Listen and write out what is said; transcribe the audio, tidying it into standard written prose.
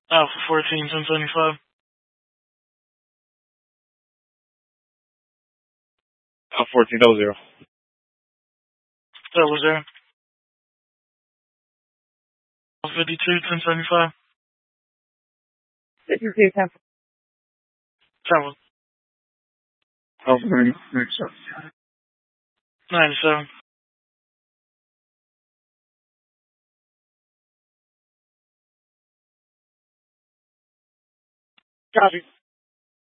Alpha 14, 1075. Alpha 14, 00. 00. Alpha 52, 1075. 52, 10. Travel. Alpha 97. Copy.